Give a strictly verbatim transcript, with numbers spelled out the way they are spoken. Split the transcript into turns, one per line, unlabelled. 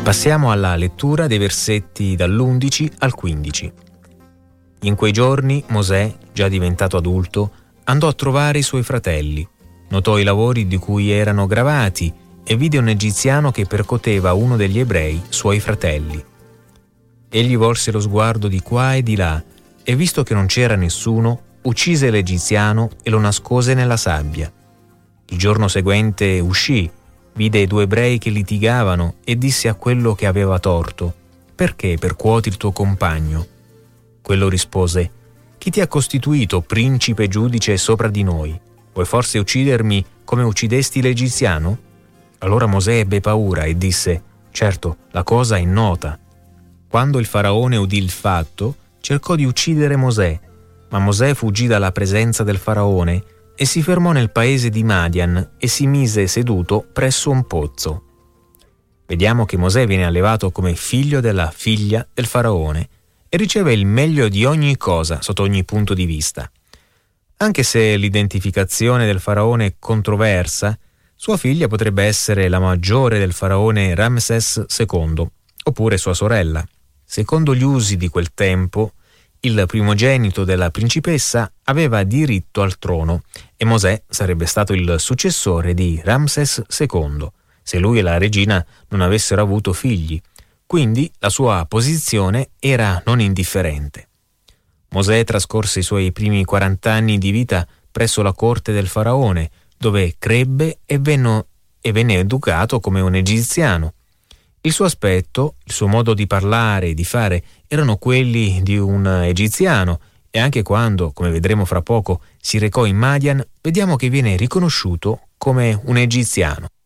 Passiamo alla lettura dei versetti dall'undici al quindici. In quei giorni Mosè, già diventato adulto, andò a trovare i suoi fratelli, notò i lavori di cui erano gravati e vide un egiziano che percoteva uno degli ebrei, suoi fratelli. Egli volse lo sguardo di qua e di là e, visto che non c'era nessuno, uccise l'egiziano e lo nascose nella sabbia. Il giorno seguente uscì, vide i due ebrei che litigavano e disse a quello che aveva torto: «Perché percuoti il tuo compagno?» Quello rispose: «Chi ti ha costituito principe e giudice sopra di noi? Vuoi forse uccidermi come uccidesti l'egiziano?» Allora Mosè ebbe paura e disse: «Certo, la cosa è nota». Quando il faraone udì il fatto, cercò di uccidere Mosè, ma Mosè fuggì dalla presenza del faraone e si fermò nel paese di Madian e si mise seduto presso un pozzo. Vediamo che Mosè viene allevato come figlio della figlia del faraone e riceve il meglio di ogni cosa sotto ogni punto di vista. Anche se l'identificazione del faraone è controversa, sua figlia potrebbe essere la maggiore del faraone Ramses secondo, oppure sua sorella. Secondo gli usi di quel tempo, il primogenito della principessa aveva diritto al trono e Mosè sarebbe stato il successore di Ramses secondo, se lui e la regina non avessero avuto figli. Quindi la sua posizione era non indifferente. Mosè trascorse i suoi primi quarant'anni di vita presso la corte del faraone, dove crebbe e venne, e venne educato come un egiziano. Il suo aspetto, il suo modo di parlare e di fare erano quelli di un egiziano e anche quando, come vedremo fra poco, si recò in Madian, vediamo che viene riconosciuto come un egiziano.